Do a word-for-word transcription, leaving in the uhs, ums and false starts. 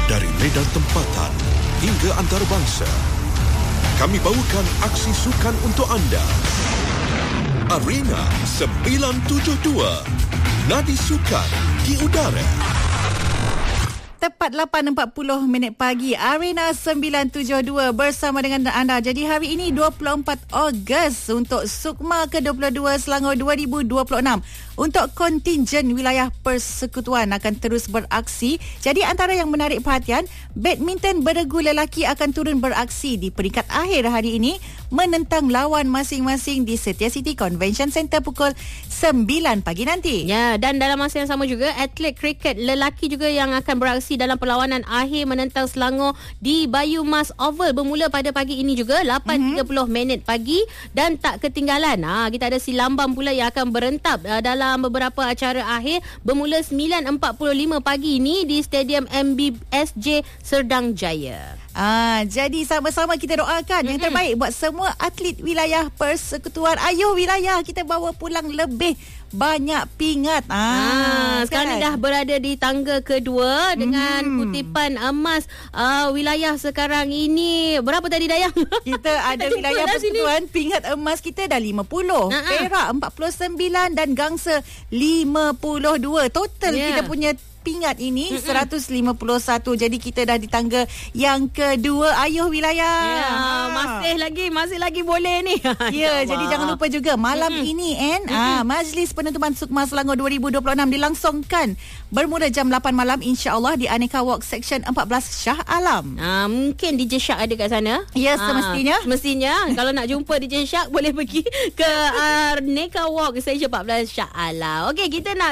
Dari medan tempatan hingga antarabangsa, kami bawakan aksi sukan untuk anda. Arena sembilan tujuh dua, nadi sukan di udara. Tepat lapan empat puluh minit pagi, Arena sembilan tujuh dua bersama dengan anda. Jadi hari ini dua puluh empat Ogos untuk Sukma ke dua puluh dua Selangor dua ribu dua puluh enam. Untuk kontingen wilayah persekutuan akan terus beraksi. Jadi antara yang menarik perhatian, badminton beregu lelaki akan turun beraksi di peringkat akhir hari ini menentang lawan masing-masing di Setia City Convention Centre pukul sembilan pagi nanti. Ya, dan dalam masa yang sama juga, atlet kriket lelaki juga yang akan beraksi dalam perlawanan akhir menentang Selangor di Bayu Mas Oval bermula pada pagi ini juga lapan tiga puluh mm-hmm. minit pagi. Dan tak ketinggalan, ha, kita ada si Lambam pula yang akan berentap uh, dalam beberapa acara akhir bermula sembilan empat puluh lima pagi ini di Stadium M B S J Serdang Jaya. Ah, jadi sama-sama kita doakan mm-hmm. yang terbaik buat semua atlet wilayah persekutuan. Ayo wilayah, kita bawa pulang lebih banyak pingat. Ah, ah sekarang kan? dah berada di tangga kedua dengan hmm. kutipan emas uh, wilayah sekarang ini. Berapa tadi Dayang? Kita ada wilayah persekutuan, pingat emas kita dah lima puluh, uh-huh. perak empat puluh sembilan dan gangsa lima puluh dua. Total yeah. kita punya pingat ini Mm-mm. seratus lima puluh satu. Jadi kita dah di tangga yang kedua. Ayuh wilayah. Ya, masih lagi masih lagi boleh ni. Ya, jadi jangan lupa juga malam Mm-mm. ini kan ah, Majlis Penentuan Sukma Selangor dua ribu dua puluh enam dilangsungkan bermula jam lapan malam insya-Allah di Aneka Walk Section empat belas Shah Alam. Ah, mungkin D J Shark ada kat sana. Ya, semestinya. Ah, semestinya kalau nak jumpa D J Shark boleh pergi ke Aneka Walk Section empat belas Shah Alam. Okey, kita nak